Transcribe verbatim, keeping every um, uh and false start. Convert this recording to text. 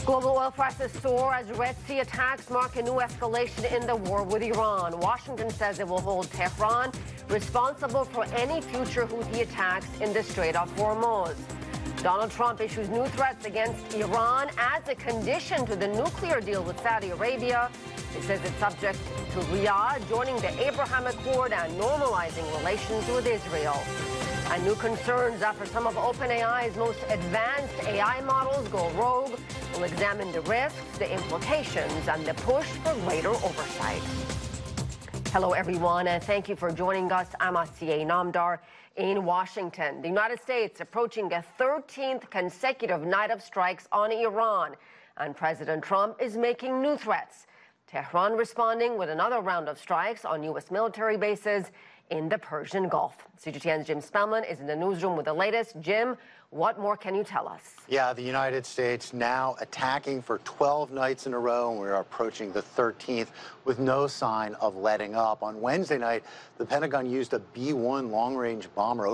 Global oil prices soar as Red Sea attacks mark a new escalation in the war with Iran. Washington says it will hold Tehran responsible for any future Houthi attacks in the Strait of Hormuz. Donald Trump issues new threats against Iran as a condition to the nuclear deal with Saudi Arabia. He says it's subject to Riyadh joining the Abraham Accord and normalizing relations with Israel. And new concerns after some of OpenAI's most advanced A I models go rogue. We'll examine the risks, the implications, and the push for greater oversight. Hello, everyone, and thank you for joining us. I'm Asiye Namdar in Washington. The United States approaching a thirteenth consecutive night of strikes on Iran, and President Trump is making new threats. Tehran responding with another round of strikes on U S military bases in the Persian Gulf. C G T N's Jim Spellman is in the newsroom with the latest. Jim, what more can you tell us? Yeah, the United States now attacking for twelve nights in a row, and we're approaching the thirteenth with no sign of letting up. On Wednesday night, the Pentagon used a B one long-range bomber